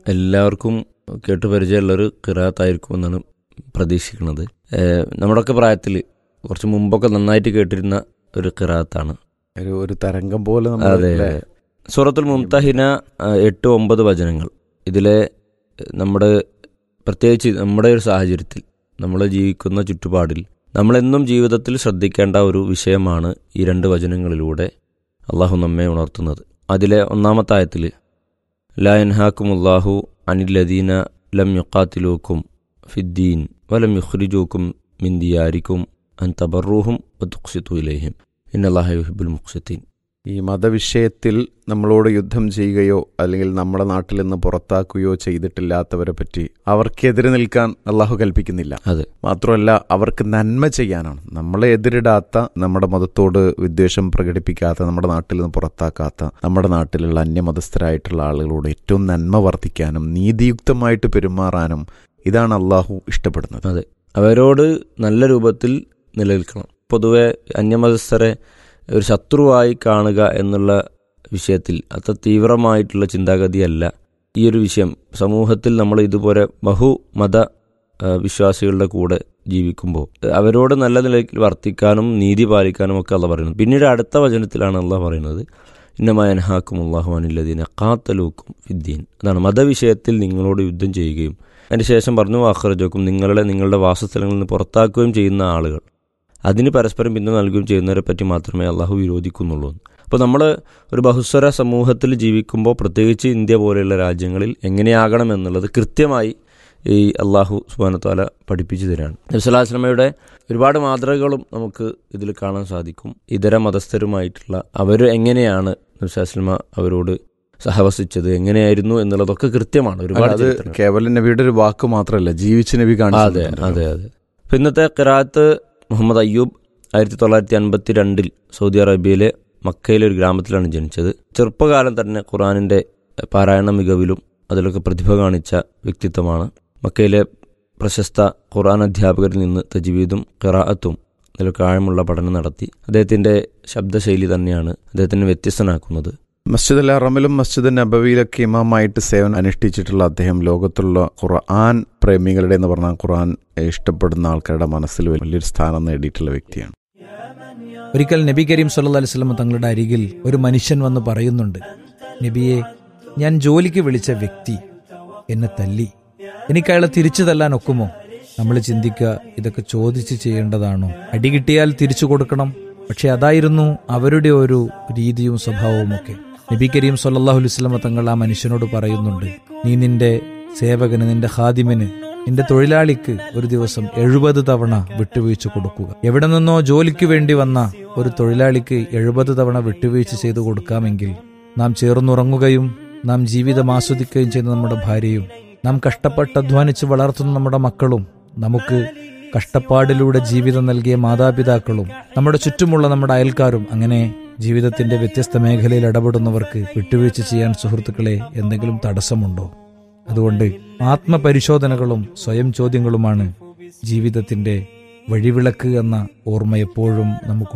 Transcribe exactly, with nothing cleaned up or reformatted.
എല്ലാവർക്കും കേട്ട് പരിചയമുള്ളൊരു ഖിറാഅത്തായിരിക്കുമെന്നാണ് പ്രതീക്ഷിക്കുന്നത്. നമ്മുടെയൊക്കെ പ്രായത്തിൽ കുറച്ച് മുമ്പൊക്കെ നന്നായിട്ട് കേട്ടിരുന്ന ഒരു ഖിറാഅത്താണ്. ഒരു ഒരു തരംഗം പോലെ. അതെ, സൂറത്തുൽ മുംതഹിന എട്ട് ഒമ്പത് വചനങ്ങൾ. ഇതിലെ നമ്മുടെ പ്രത്യേകിച്ച് നമ്മുടെ ഒരു സാഹചര്യത്തിൽ, നമ്മൾ ജീവിക്കുന്ന ചുറ്റുപാടിൽ നമ്മളെന്നും ജീവിതത്തിൽ ശ്രദ്ധിക്കേണ്ട ഒരു വിഷയമാണ് ഈ രണ്ട് വചനങ്ങളിലൂടെ അള്ളാഹു നമ്മെ ഉണർത്തുന്നത്. അതിലെ ഒന്നാമത്തെ ആയത്തിൽ ലാ യൻഹാക്കുമുല്ലാഹു അനില്ലദീന ലം യുഖാതിലൂക്കും ഫിദ്ദീൻ വലം യുഖ്രിജൂക്കും മിൻ ദിയാരിക്കും അൻ തബറൂഹും വതുഖ്സിതു ഇലൈഹിം ഇന്നല്ലാഹ യുഹിബ്ബുൽ മുഖ്സിതീൻ. ഈ മതവിഷയത്തിൽ നമ്മളോട് യുദ്ധം ചെയ്യുകയോ അല്ലെങ്കിൽ നമ്മുടെ നാട്ടിൽ നിന്ന് പുറത്താക്കുകയോ ചെയ്തിട്ടില്ലാത്തവരെ പറ്റി അവർക്കെതിരെ നിൽക്കാൻ അള്ളാഹു കൽപ്പിക്കുന്നില്ല. അതെ, മാത്രമല്ല അവർക്ക് നന്മ ചെയ്യാനാണ്. നമ്മളെ എതിരിടാത്ത, നമ്മുടെ മതത്തോട് വിദ്വേഷം പ്രകടിപ്പിക്കാത്ത, നമ്മുടെ നാട്ടിൽ നിന്ന് പുറത്താക്കാത്ത, നമ്മുടെ നാട്ടിലുള്ള അന്യമതസ്ഥരായിട്ടുള്ള ആളുകളോട് ഏറ്റവും നന്മ വർദ്ധിക്കാനും നീതിയുക്തമായിട്ട് പെരുമാറാനും ഇതാണ് അള്ളാഹു ഇഷ്ടപ്പെടുന്നത്. അതെ, അവരോട് നല്ല രൂപത്തിൽ നിലനിൽക്കണം. പൊതുവെ അന്യമതസ്ഥരെ ഒരു ശത്രുവായി കാണുക എന്നുള്ള വിഷയത്തിൽ അത്ര തീവ്രമായിട്ടുള്ള ചിന്താഗതിയല്ല ഈ ഒരു വിഷയം. സമൂഹത്തിൽ നമ്മൾ ഇതുപോലെ ബഹുമത വിശ്വാസികളുടെ കൂടെ ജീവിക്കുമ്പോൾ അവരോട് നല്ല നിലയിൽ വർത്തിക്കാനും നീതി പാലിക്കാനും ഒക്കെ അള്ളാഹ് പറയുന്നത്. പിന്നീട് അടുത്ത വചനത്തിലാണ് അള്ളാഹ് പറയുന്നത് ഇന്നമാ യൻഹാക്കും അല്ലാഹു അനില്ലദീന ഖാതലൂക്കും ഫിദ്ദീൻ. അതാണ് മതവിഷയത്തിൽ നിങ്ങളോട് യുദ്ധം ചെയ്യുകയും അതിന് ശേഷം പറഞ്ഞു അഖ്റജൂക്കും നിങ്ങളെ നിങ്ങളുടെ വാസസ്ഥലങ്ങളിൽ നിന്ന് പുറത്താക്കുകയും ചെയ്യുന്ന ആളുകൾ, അതിന് പരസ്പരം പിന്തുണ നൽകുകയും ചെയ്യുന്നവരെ പറ്റി മാത്രമേ അള്ളാഹു വിരോധിക്കുന്നുള്ളൂ. അപ്പോൾ നമ്മൾ ഒരു ബഹുസ്വര സമൂഹത്തിൽ ജീവിക്കുമ്പോൾ, പ്രത്യേകിച്ച് ഇന്ത്യ പോലെയുള്ള രാജ്യങ്ങളിൽ എങ്ങനെയാകണം എന്നുള്ളത് കൃത്യമായി ഈ അള്ളാഹു സുബ്ഹാനഹു വതആല പഠിപ്പിച്ചു തരാണ്. നബി സല്ലല്ലാഹു അലൈഹി വസല്ലമയുടെ ഒരുപാട് മാതൃകകളും നമുക്ക് ഇതിൽ കാണാൻ സാധിക്കും. ഇതര മതസ്ഥരുമായിട്ടുള്ള അവർ എങ്ങനെയാണ് നബി സല്ലല്ലാഹു അലൈഹി വസല്ലമ അവരോട് സഹവസിച്ചത്, എങ്ങനെയായിരുന്നു എന്നുള്ളതൊക്കെ കൃത്യമാണ്. ഒരുപാട് കേവലം നബിയുടെ ഒരു വാക്ക് മാത്രമല്ല, ജീവിച്ച നബി കാണിച്ചു. അതെ അതെ അതെ ഇന്നത്തെ ഖിറാഅത്ത് മുഹമ്മദ് അയ്യൂബ് ആയിരത്തി തൊള്ളായിരത്തി അൻപത്തി രണ്ടിൽ സൗദി അറേബ്യയിലെ മക്കയിലെ ഒരു ഗ്രാമത്തിലാണ് ജനിച്ചത്. ചെറുപ്പകാലം തന്നെ ഖുർആനിൻ്റെ പാരായണ മികവിലും അതിലൊക്കെ പ്രതിഭ കാണിച്ച വ്യക്തിത്വമാണ്. മക്കയിലെ പ്രശസ്ത ഖുർആൻ അധ്യാപകരിൽ നിന്ന് തജ്വീദും ഖിറാഅത്തും അതിലൊക്കെ ആഴമുള്ള പഠനം നടത്തി. അദ്ദേഹത്തിൻ്റെ ശബ്ദശൈലി തന്നെയാണ് അദ്ദേഹത്തിനെ വ്യത്യസ്തനാക്കുന്നത്. മസ്ജിദ് അൽ ഹറമിലും മസ്ജിദ് നബവിയിലൊക്കെ ഇമാമായിട്ട് സേവനം അനുഷ്ഠിച്ചിട്ടുള്ള അദ്ദേഹം ലോകത്തുള്ള ഖുർആൻ പ്രേമികളുടെ എന്ന് പറഞ്ഞാൽ ഖുർആൻ ഇഷ്ടപ്പെടുന്ന ആൾക്കാരുടെ മനസ്സിൽ വലിയൊരു സ്ഥാനം നേടിയിട്ടുള്ള വ്യക്തിയാണ്. ഒരിക്കൽ നബി കരീം സല്ലല്ലാഹു അലൈഹി വസല്ലം തങ്ങളുടെ അരികിൽ ഒരു മനുഷ്യൻ വന്ന് പറയുന്നുണ്ട്, നബിയെ, ഞാൻ ജോലിക്ക് വിളിച്ച വ്യക്തി എന്നെ തല്ലി, എനിക്ക് അയാളെ തിരിച്ചു തല്ലാൻ ഒക്കുമോ? നമ്മൾ ചിന്തിക്കുക, ഇതൊക്കെ ചോദിച്ച് ചെയ്യേണ്ടതാണോ? അടി കിട്ടിയാൽ തിരിച്ചു കൊടുക്കണം. പക്ഷെ അതായിരുന്നു അവരുടെ ഒരു രീതിയും സ്വഭാവവും ഒക്കെ. നബി കരീം സല്ലല്ലാഹു അലൈഹി വസല്ലം തങ്ങൾ ആ മനുഷ്യനോട് പറയുന്നുണ്ട്, നീ നിന്റെ സേവകന്, നിന്റെ ഖാദിമിന്, നിന്റെ തൊഴിലാളിക്ക് ഒരു ദിവസം എഴുപത് തവണ വിട്ടുവീഴ്ച കൊടുക്കുക. എവിടെ നിന്നോ ജോലിക്ക് വേണ്ടി വന്ന ഒരു തൊഴിലാളിക്ക് എഴുപത് തവണ വിട്ടുവീഴ്ച ചെയ്തു കൊടുക്കാമെങ്കിൽ നാം ചേർന്നുറങ്ങുകയും നാം ജീവിതം ആസ്വദിക്കുകയും ചെയ്യുന്ന നമ്മുടെ ഭാര്യയും, നാം കഷ്ടപ്പെട്ട് അധ്വാനിച്ച് വളർത്തുന്ന നമ്മുടെ മക്കളും, നമുക്ക് കഷ്ടപ്പാടിലൂടെ ജീവിതം നൽകിയ മാതാപിതാക്കളും, നമ്മുടെ ചുറ്റുമുള്ള നമ്മുടെ അയൽക്കാരും, അങ്ങനെ ജീവിതത്തിന്റെ വ്യത്യസ്ത മേഖലയിൽ ഇടപെടുന്നവർക്ക് വിട്ടുവീഴ്ച ചെയ്യാൻ സുഹൃത്തുക്കളെ എന്തെങ്കിലും തടസ്സമുണ്ടോ? അതുകൊണ്ട് ആത്മപരിശോധനകളും സ്വയം ചോദ്യങ്ങളുമാണ് ജീവിതത്തിന്റെ വഴിവിളക്ക് എന്ന ഓർമ്മ എപ്പോഴും നമുക്ക്